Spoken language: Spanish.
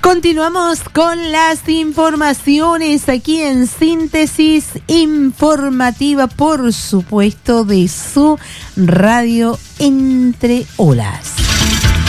Continuamos con las informaciones aquí en Síntesis Informativa, por supuesto, de su radio Entre Olas.